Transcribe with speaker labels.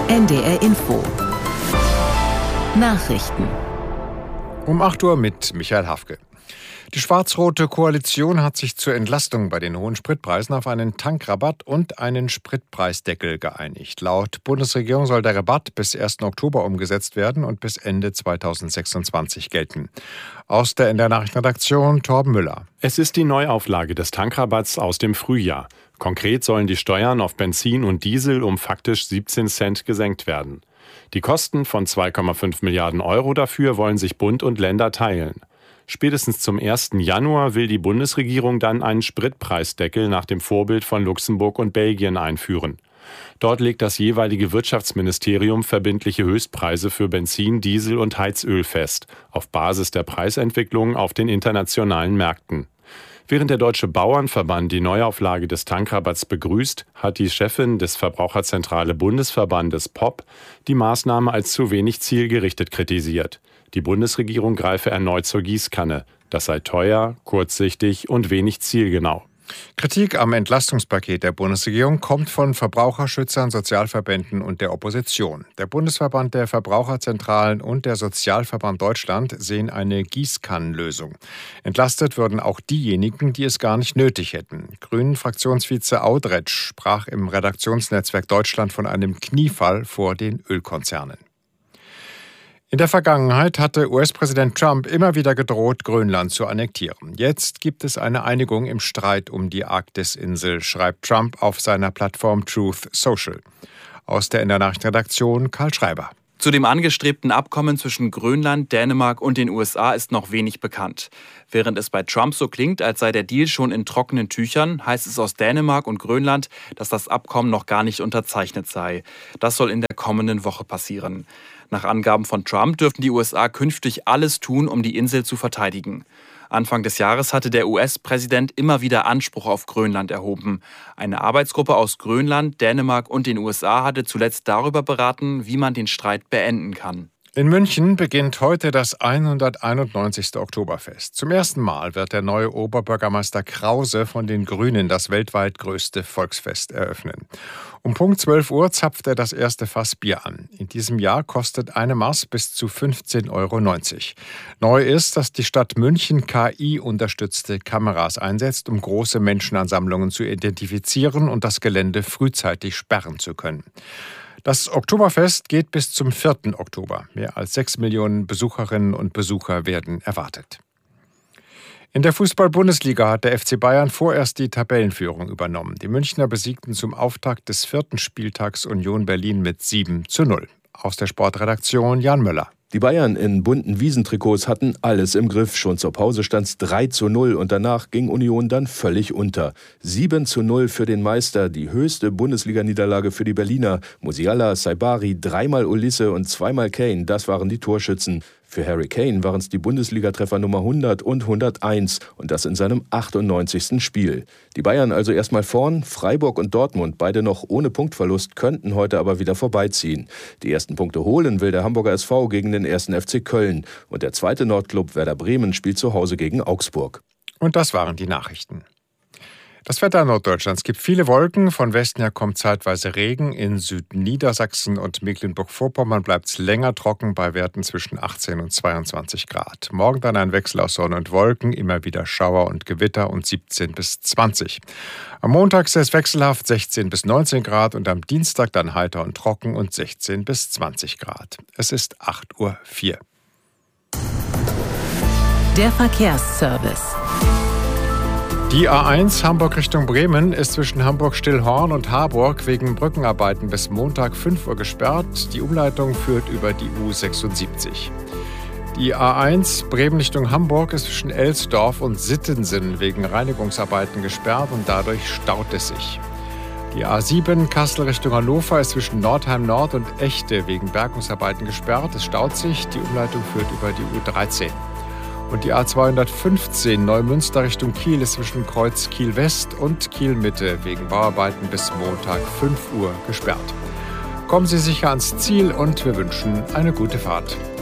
Speaker 1: NDR Info. Nachrichten.
Speaker 2: Um 8 Uhr mit Michael Hafke. Die schwarz-rote Koalition hat sich zur Entlastung bei den hohen Spritpreisen auf einen Tankrabatt und einen Spritpreisdeckel geeinigt. Laut Bundesregierung soll der Rabatt bis 1. Oktober umgesetzt werden und bis Ende 2026 gelten. Aus der NDR Nachrichtenredaktion Torben Müller.
Speaker 3: Es ist die Neuauflage des Tankrabatts aus dem Frühjahr. Konkret sollen die Steuern auf Benzin und Diesel um faktisch 17 Cent gesenkt werden. Die Kosten von 2,5 Milliarden Euro dafür wollen sich Bund und Länder teilen. Spätestens zum 1. Januar will die Bundesregierung dann einen Spritpreisdeckel nach dem Vorbild von Luxemburg und Belgien einführen. Dort legt das jeweilige Wirtschaftsministerium verbindliche Höchstpreise für Benzin, Diesel und Heizöl fest, auf Basis der Preisentwicklung auf den internationalen Märkten. Während der Deutsche Bauernverband die Neuauflage des Tankrabatts begrüßt, hat die Chefin des Verbraucherzentrale Bundesverbandes POP die Maßnahme als zu wenig zielgerichtet kritisiert. Die Bundesregierung greife erneut zur Gießkanne. Das sei teuer, kurzsichtig und wenig zielgenau.
Speaker 2: Kritik am Entlastungspaket der Bundesregierung kommt von Verbraucherschützern, Sozialverbänden und der Opposition. Der Bundesverband der Verbraucherzentralen und der Sozialverband Deutschland sehen eine Gießkannenlösung. Entlastet würden auch diejenigen, die es gar nicht nötig hätten. Grünen-Fraktionsvize Audretsch sprach im Redaktionsnetzwerk Deutschland von einem Kniefall vor den Ölkonzernen. In der Vergangenheit hatte US-Präsident Trump immer wieder gedroht, Grönland zu annektieren. Jetzt gibt es eine Einigung im Streit um die Arktisinsel, schreibt Trump auf seiner Plattform Truth Social. Aus der NDR Nachrichtenredaktion Karl Schreiber.
Speaker 4: Zu dem angestrebten Abkommen zwischen Grönland, Dänemark und den USA ist noch wenig bekannt. Während es bei Trump so klingt, als sei der Deal schon in trockenen Tüchern, heißt es aus Dänemark und Grönland, dass das Abkommen noch gar nicht unterzeichnet sei. Das soll in der kommenden Woche passieren. Nach Angaben von Trump dürften die USA künftig alles tun, um die Insel zu verteidigen. Anfang des Jahres hatte der US-Präsident immer wieder Anspruch auf Grönland erhoben. Eine Arbeitsgruppe aus Grönland, Dänemark und den USA hatte zuletzt darüber beraten, wie man den Streit beenden kann.
Speaker 2: In München beginnt heute das 191. Oktoberfest. Zum ersten Mal wird der neue Oberbürgermeister Krause von den Grünen das weltweit größte Volksfest eröffnen. Um Punkt 12 Uhr zapft er das erste Fass Bier an. In diesem Jahr kostet eine Maß bis zu 15,90 €. Neu ist, dass die Stadt München KI-unterstützte Kameras einsetzt, um große Menschenansammlungen zu identifizieren und das Gelände frühzeitig sperren zu können. Das Oktoberfest geht bis zum 4. Oktober. Mehr als 6 Millionen Besucherinnen und Besucher werden erwartet. In der Fußball-Bundesliga hat der FC Bayern vorerst die Tabellenführung übernommen. Die Münchner besiegten zum Auftakt des 4. Spieltags Union Berlin mit 7:0. Aus der Sportredaktion Jan Möller.
Speaker 5: Die Bayern in bunten Wiesentrikots hatten alles im Griff. Schon zur Pause stand es 3:0 und danach ging Union dann völlig unter. 7:0 für den Meister, die höchste Bundesliga-Niederlage für die Berliner. Musiala, Saibari, 3-mal Ulisse und 2-mal Kane, das waren die Torschützen. Für Harry Kane waren es die Bundesligatreffer Nummer 100 und 101 und das in seinem 98. Spiel. Die Bayern also erstmal vorn, Freiburg und Dortmund, beide noch ohne Punktverlust, könnten heute aber wieder vorbeiziehen. Die ersten Punkte holen will der Hamburger SV gegen den 1. FC Köln und der zweite Nordclub Werder Bremen spielt zu Hause gegen Augsburg.
Speaker 2: Und das waren die Nachrichten. Das Wetter Norddeutschlands gibt viele Wolken. Von Westen her kommt zeitweise Regen. In Südniedersachsen und Mecklenburg-Vorpommern bleibt es länger trocken bei Werten zwischen 18 und 22 Grad. Morgen dann ein Wechsel aus Sonne und Wolken, immer wieder Schauer und Gewitter und 17 bis 20. Am Montag ist es wechselhaft 16 bis 19 Grad und am Dienstag dann heiter und trocken und 16 bis 20 Grad. Es ist 8:04 Uhr.
Speaker 1: Der Verkehrsservice.
Speaker 2: Die A1 Hamburg Richtung Bremen ist zwischen Hamburg-Stillhorn und Harburg wegen Brückenarbeiten bis Montag 5 Uhr gesperrt. Die Umleitung führt über die U76. Die A1 Bremen Richtung Hamburg ist zwischen Elsdorf und Sittensen wegen Reinigungsarbeiten gesperrt und dadurch staut es sich. Die A7 Kassel Richtung Hannover ist zwischen Nordheim Nord und Echte wegen Bergungsarbeiten gesperrt. Es staut sich. Die Umleitung führt über die U13. Und die A215 Neumünster Richtung Kiel ist zwischen Kreuz Kiel West und Kiel Mitte wegen Bauarbeiten bis Montag 5 Uhr gesperrt. Kommen Sie sicher ans Ziel und wir wünschen eine gute Fahrt.